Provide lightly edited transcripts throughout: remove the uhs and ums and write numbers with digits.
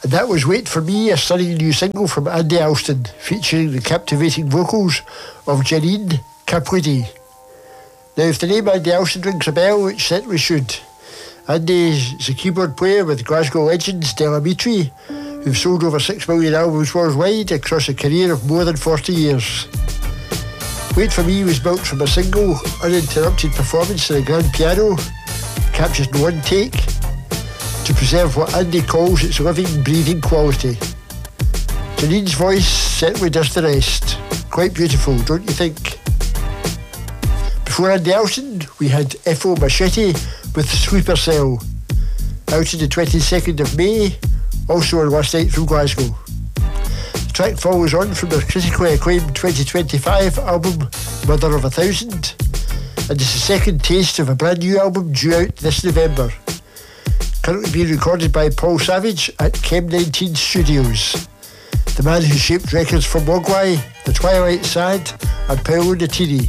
And that was Wait For Me, a stunning new single from Andy Alston, featuring the captivating vocals of Janine Capuidi. Now, if the name Andy Alston rings a bell, it certainly should. Andy is a keyboard player with Glasgow legends Del Amitri, who've sold over 6 million albums worldwide across a career of more than 40 years. Wait For Me was built from a single, uninterrupted performance on a grand piano, captured in one take, to preserve what Andy calls its living, breathing quality. Janine's voice certainly does the rest. Quite beautiful, don't you think? Before Andy Alston, we had F.O. Machete with Sleeper Cell, out on the 22nd of May, also on Last Night from Glasgow. The track follows on from their critically acclaimed 2025 album, Mother of a Thousand, and it's the second taste of a brand new album due out this November, currently being recorded by Paul Savage at Chem 19 Studios, the man who shaped records for Mogwai, The Twilight Sad and Paolo Nutini.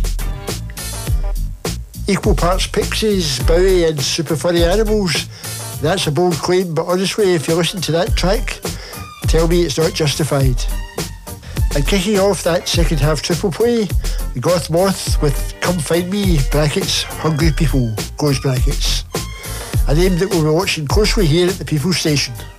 Equal parts Pixies, Bowie and Super Furry Animals, that's a bold claim, but honestly, if you listen to that track, tell me it's not justified. And kicking off that second half triple play, the Goth Moth with Come Find Me, brackets, Hungry People, close brackets. A name that we'll be watching closely here at the People Station.